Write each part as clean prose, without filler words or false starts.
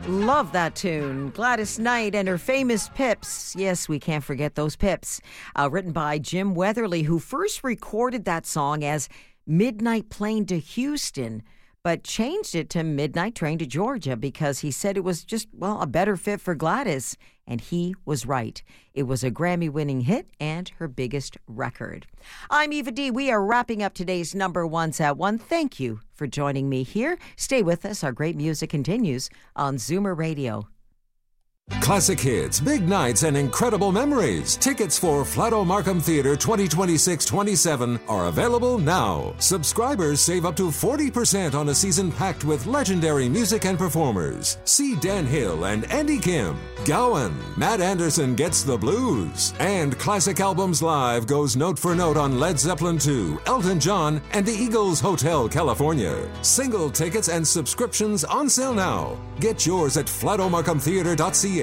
Love that tune. Gladys Knight and her famous Pips. Yes, we can't forget those Pips. Written by Jim Weatherly, who first recorded that song as Midnight Plane to Houston, but changed it to Midnight Train to Georgia because he said it was just, a better fit for Gladys. And he was right. It was a Grammy-winning hit and her biggest record. I'm Eva D. We are wrapping up today's Number Ones at 1. Thank you for joining me here. Stay with us. Our great music continues on Zoomer Radio. Classic hits, big nights, and incredible memories. Tickets for Flato Markham Theatre 2026-27 are available now. Subscribers save up to 40% on a season packed with legendary music and performers. See Dan Hill and Andy Kim, Gowan, Matt Anderson Gets the Blues, and Classic Albums Live goes note for note on Led Zeppelin II, Elton John, and the Eagles Hotel California. Single tickets and subscriptions on sale now. Get yours at flatomarkhamtheatre.ca.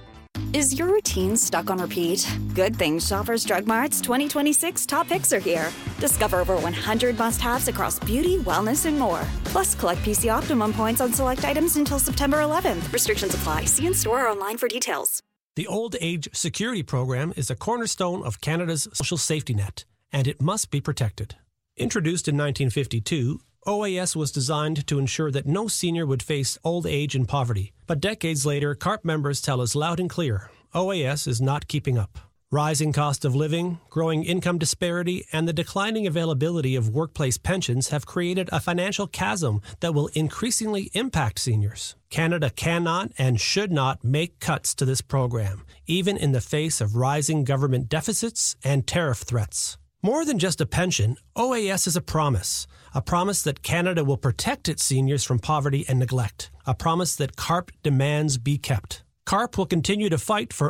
Is your routine stuck on repeat? Good thing Shoppers Drug Mart's 2026 top picks are here. Discover over 100 must-haves across beauty, wellness, and more. Plus, collect PC Optimum points on select items until September 11th. Restrictions apply. See in-store or online for details. The Old Age Security Program is a cornerstone of Canada's social safety net, and it must be protected. Introduced in 1952, OAS was designed to ensure that no senior would face old age and poverty. But decades later, CARP members tell us loud and clear, OAS is not keeping up. Rising cost of living, growing income disparity, and the declining availability of workplace pensions have created a financial chasm that will increasingly impact seniors. Canada cannot and should not make cuts to this program, even in the face of rising government deficits and tariff threats. More than just a pension, OAS is a promise that Canada will protect its seniors from poverty and neglect, a promise that CARP demands be kept. CARP will continue to fight for